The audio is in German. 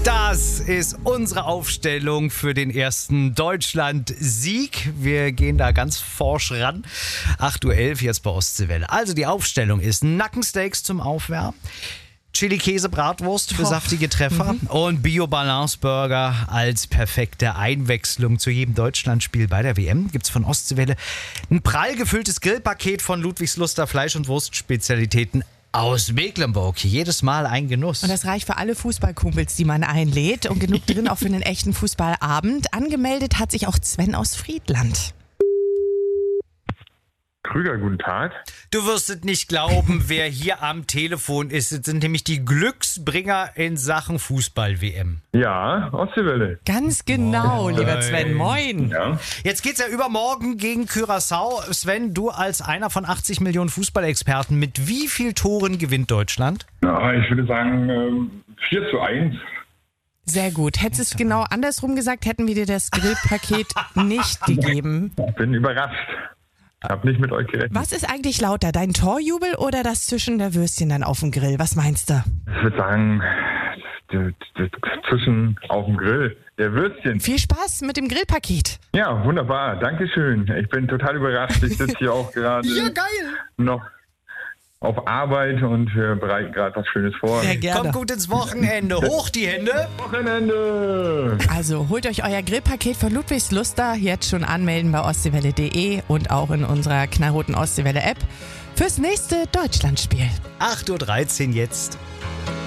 Das ist unsere Aufstellung für den ersten Deutschland-Sieg. Wir gehen da ganz forsch ran. 8.11 Uhr jetzt bei Ostseewelle. Also die Aufstellung ist Nackensteaks zum Aufwärmen, Chili-Käse-Bratwurst für saftige Treffer und Bio-Balance-Burger als perfekte Einwechslung zu jedem Deutschlandspiel bei der WM. Gibt's von Ostseewelle ein prall gefülltes Grillpaket von Ludwigsluster Fleisch- und Wurstspezialitäten aus Mecklenburg. Jedes Mal ein Genuss. Und das reicht für alle Fußballkumpels, die man einlädt. Und genug drin auch für einen echten Fußballabend. Angemeldet hat sich auch Sven aus Friedland. Krüger, guten Tag. Du wirst es nicht glauben, wer hier am Telefon ist. Es sind nämlich die Glücksbringer in Sachen Fußball-WM. Ja, Ostseewelle. Ganz genau, lieber Sven. Moin. Ja. Jetzt geht's ja übermorgen gegen Curaçao. Sven, du als einer von 80 Millionen Fußballexperten, mit wie viel Toren gewinnt Deutschland? Ja, ich würde sagen 4:1. Sehr gut. Hättest du es genau andersrum gesagt, hätten wir dir das Grillpaket nicht gegeben. Bin überrascht. Hab nicht mit euch gerechnet. Was ist eigentlich lauter, dein Torjubel oder das Zischen der Würstchen dann auf dem Grill? Was meinst du? Ich würde sagen, zwischen auf dem Grill, der Würstchen. Viel Spaß mit dem Grillpaket. Ja, wunderbar. Dankeschön. Ich bin total überrascht. Ich sitze hier auch gerade noch auf Arbeit und wir bereiten gerade was Schönes vor. Sehr gerne. Kommt gut ins Wochenende. Hoch die Hände. Wochenende! Also holt euch euer Grillpaket von Ludwigsluster jetzt schon anmelden bei ostseewelle.de und auch in unserer knallroten Ostseewelle-App fürs nächste Deutschlandspiel. 8.13 Uhr jetzt.